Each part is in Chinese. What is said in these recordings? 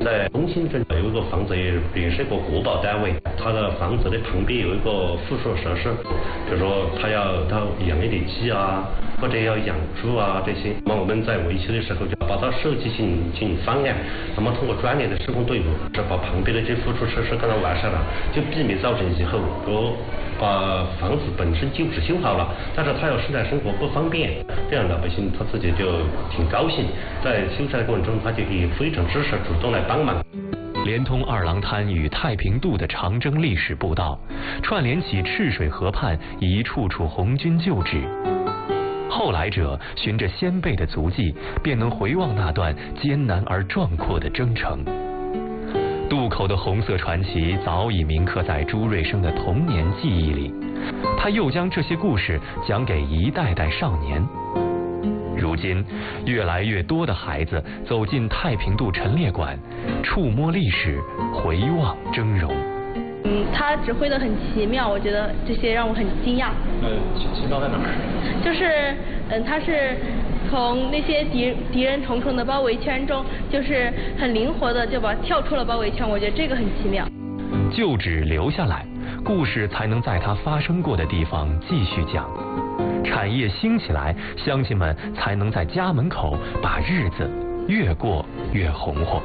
在东兴镇有一个房子也是一个国保单位，它的房子的旁边有一个附属设施，比如说它养一点鸡啊，或者要养猪啊这些。那么我们在维修的时候就把它设计进行方案，那么通过专业的施工队伍，是把旁边的这附属设施给它完善了，就避免造成以后把房子本身旧址修好了，但是他要生产生活不方便，这样老百姓他自己就挺高兴，在修缮的过程中他就也非常支持，主动来帮忙。 连通二郎滩与太平渡的长征历史步道，串联起赤水河畔一处处红军旧址。后来者循着先辈的足迹，便能回望那段艰难而壮阔的征程。渡口的红色传奇早已铭刻在朱瑞生的童年记忆里，他又将这些故事讲给一代代少年。如今，越来越多的孩子走进太平渡陈列馆，触摸历史，回望峥嵘。 他指挥得很奇妙，我觉得这些让我很惊讶。 奇妙在哪儿？ 就是他是从那些敌人重重的包围圈中，就是很灵活的就跳出了包围圈，我觉得这个很奇妙。 旧址留下来，故事才能在它发生过的地方继续讲。产业兴起来，乡亲们才能在家门口把日子越过越红火。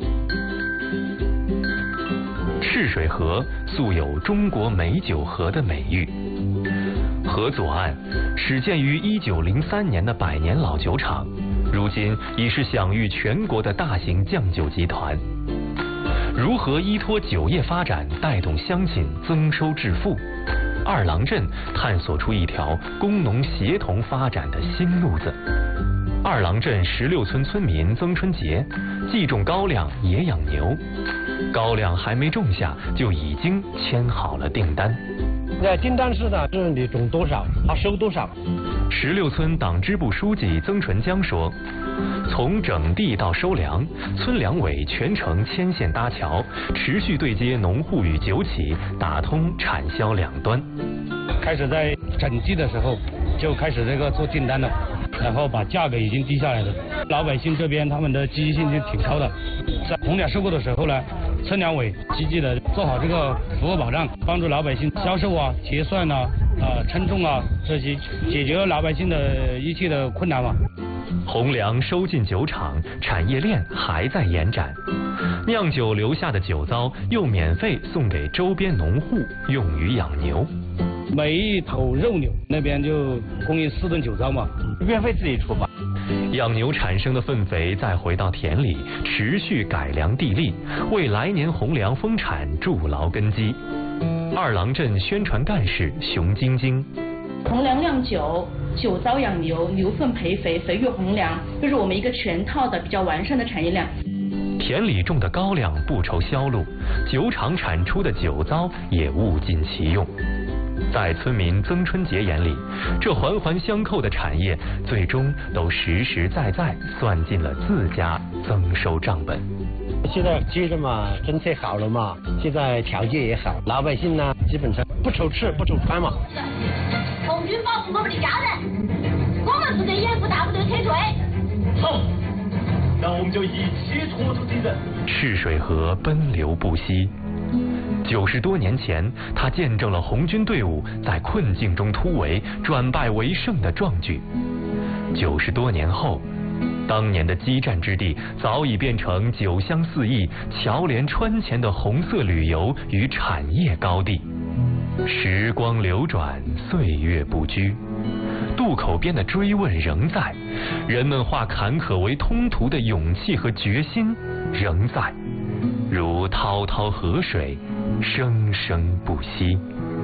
赤水河素有中国美酒河的美誉，河左岸始建于1903年的100年老酒厂，如今已是享誉全国的大型酱酒集团。如何依托酒业发展带动乡亲增收致富？二郎镇探索出一条工农协同发展的新路子。二郎镇16村村民曾春杰既种高粱也养牛，高粱还没种下就已经签好了订单。 订单是的，是你种多少，他收多少。 16村党支部书记曾纯江说，从整地到收粮，村粮委全程牵线搭桥，持续对接农户与酒企，打通产销两端。 开始在整地的时候就开始做订单了，然后把价格已经低下来了。老百姓这边他们的积极性就挺高的，在红粮收购的时候呢，村粮委积极的做好这个服务保障，帮助老百姓销售啊、结算啊、称重啊这些，解决了老百姓的一切的困难嘛。 红粮收进酒厂，产业链还在延展，酿酒留下的酒糟又免费送给周边农户，用于养牛。 每一头肉牛那边就供应4吨酒糟嘛，运费自己出吧。 养牛产生的粪肥再回到田里，持续改良地力，为来年红粮丰产筑牢根基。二郎镇宣传干事熊晶晶： 红粮酿酒，酒糟养牛，牛粪培肥，肥育红粮，就是我们一个全套的比较完善的产业链。 田里种的高粱不愁销路，酒厂产出的酒糟也物尽其用。在村民曾春杰眼里，这环环相扣的产业最终都实实在在算进了自家增收账本。 现在接着嘛，政策好了嘛，现在条件也好，老百姓呢基本上不愁吃不愁穿嘛。 红军保护我们的家人，我们负责掩护，大部队撤退。 好，那我们就一起拖出敌人。 赤水河奔流不息。90多年前，他见证了红军队伍在困境中突围、转败为胜的壮举。90多年后，当年的激战之地早已变成酒香四溢、侨联川前的红色旅游与产业高地。时光流转，岁月不居，渡口边的追问仍在，人们化坎坷为通途的勇气和决心仍在，如滔滔河水，生生不息。